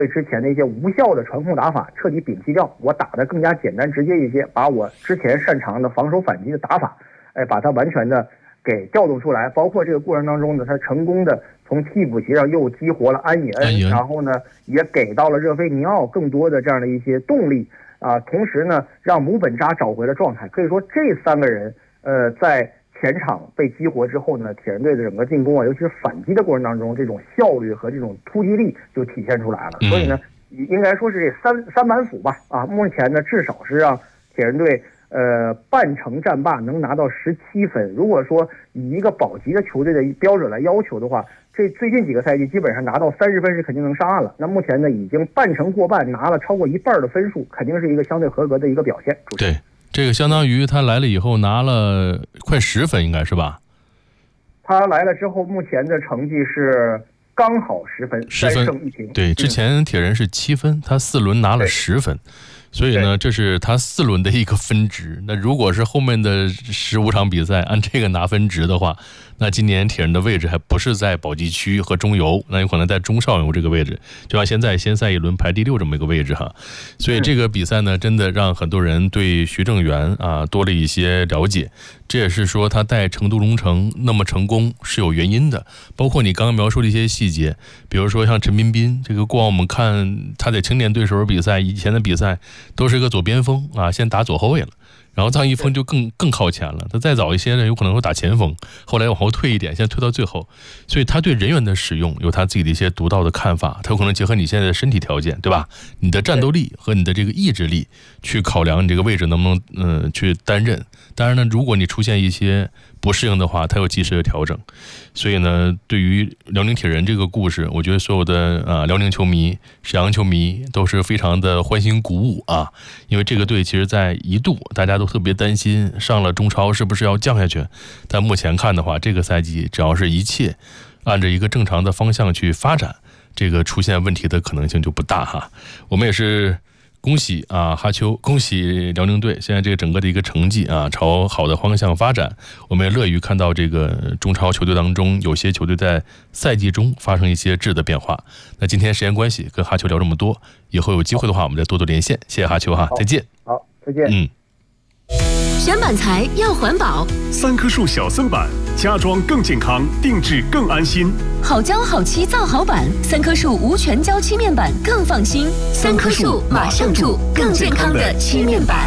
对之前的一些无效的传控打法彻底摒弃掉，我打得更加简单直接一些，把我之前擅长的防守反击的打法，把它完全的给调动出来。包括这个过程当中呢，他成功的从替补席上又激活了安以恩，然后呢也给到了热菲尼奥更多的这样的一些动力啊，同时呢让姆本扎找回了状态。可以说这3个人在前场被激活之后呢，铁人队的整个进攻啊，尤其是反击的过程当中，这种效率和这种突击力就体现出来了。所以呢，应该说是这三板斧吧。啊，目前呢，至少是让铁人队半程战罢能拿到17分。如果说以一个保级的球队的标准来要求的话，这最近几个赛季基本上拿到30分是肯定能上岸了。那目前呢，已经半程过半，拿了超过一半的分数，肯定是一个相对合格的一个表现。 对。这个相当于他来了以后拿了快10分，应该是吧？ 他来了之后，目前的成绩是刚好10分，3胜1平。 对，之前铁人是7分，他4轮拿了10分，所以呢，这是他4轮的一个分值。那如果是后面的15场比赛按这个拿分值的话，那今年铁人的位置还不是在保级区和中游，那有可能在中上游这个位置，就像现在先赛一轮排第6这么一个位置哈。所以这个比赛呢，真的让很多人对徐正源啊多了一些了解。这也是说他带成都龙城那么成功是有原因的，包括你刚刚描述的一些细节，比如说像陈彬彬，这个过往我们看他在青年队时候比赛，以前的比赛都是一个左边锋啊，先打左后卫了。然后张一峰就更靠前了，他再早一些呢，有可能会打前锋，后来往后退一点，现在退到最后。所以他对人员的使用有他自己的一些独到的看法，他有可能结合你现在的身体条件，对吧？你的战斗力和你的这个意志力去考量你这个位置能不能去担任。当然呢，如果你出现一些不适应的话，他有及时的调整。所以呢，对于辽宁铁人这个故事，我觉得所有的辽宁球迷、沈阳球迷都是非常的欢欣鼓舞啊！因为这个队其实在一度大家都特别担心上了中超是不是要降下去，但目前看的话，这个赛季只要是一切按着一个正常的方向去发展，这个出现问题的可能性就不大哈。我们也是恭喜啊哈秋，恭喜辽宁队现在这个整个的一个成绩啊朝好的方向发展。我们也乐于看到这个中超球队当中有些球队在赛季中发生一些质的变化。那今天时间关系跟哈秋聊这么多，以后有机会的话我们再多多连线。谢谢哈秋哈，再见。 好，再见。 选板材要环保 ，3棵树小森板，家装更健康，定制更安心。 好胶好漆造好板，3棵树无全胶漆面板更放心。3棵树马上住，更健康的漆面板。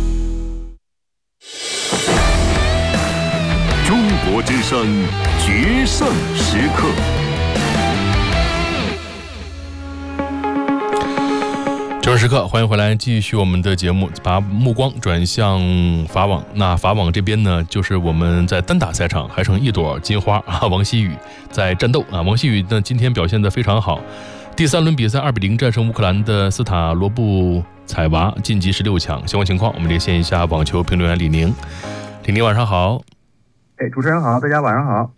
中国之声决胜时刻。 决胜时刻，欢迎回来，继续我们的节目，把目光转向法网。那法网这边呢，就是我们在单打赛场还剩一朵金花啊，王曦雨在战斗啊。王曦雨呢今天表现得非常好，第3轮比赛2-0战胜乌克兰的斯塔罗布采娃，晋级16强。相关情况，我们连线一下网球评论员李宁。李宁晚上好。 主持人好，大家晚上好。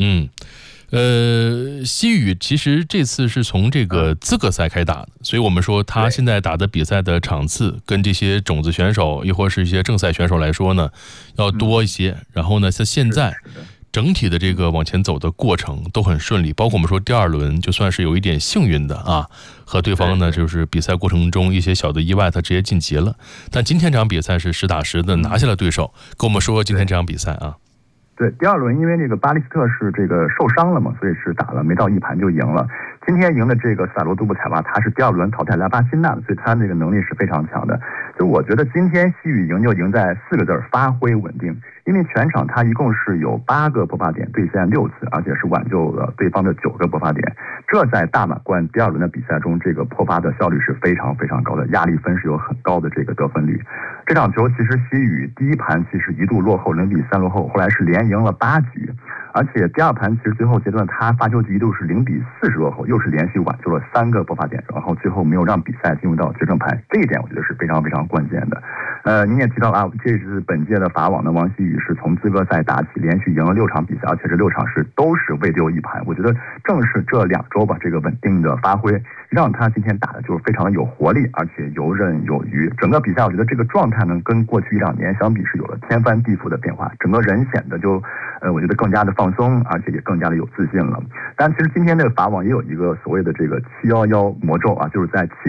曦雨其实这次是从这个资格赛开始打的，所以我们说他现在打的比赛的场次跟这些种子选手亦或是一些正赛选手来说呢要多一些。然后呢，他现在整体的这个往前走的过程都很顺利，包括我们说第2轮就算是有一点幸运的啊，和对方呢就是比赛过程中一些小的意外，他直接晋级了。但今天这场比赛是实打实的拿下了对手，跟我们说今天这场比赛啊。 对，第2轮因为这个巴利斯特是这个受伤了嘛，所以是打了没到1盘就赢了。今天赢的这个斯塔罗杜布采娃，他是第2轮淘汰拉巴辛纳的，所以他这个能力是非常强的。就我觉得今天曦雨赢就赢在4个字：发挥稳定。因为全场他一共是有8个播发点，兑现6次，而且是挽救了对方的9个播发点。这在大满贯第2轮的比赛中，这个破发的效率是非常非常高的，压力分是有很高的这个得分率。这场球其实曦雨第1盘其实一度落后0-3落后，后来是连赢了8局。而且第2盘其实最后阶段他发球局一度是0-40落后，又是连续挽救了3个播发点，然后最后没有让比赛进入到决胜盘，这一点我觉得是非常非常关键的。您也提到了这是本届的法网的王曦雨是从资格赛打起，连续赢了6场比赛，而且这6场都是未丢1盘。我觉得正是这2周吧，这个稳定的发挥让他今天打的就是非常的有活力，而且游刃有余。整个比赛我觉得这个状态呢跟过去1-2年相比是有了天翻地覆的变化，整个人显得就我觉得更加的放松，而且也更加的有自信了。但其实今天这个法网也有一个所谓的这个711魔咒啊，就是在7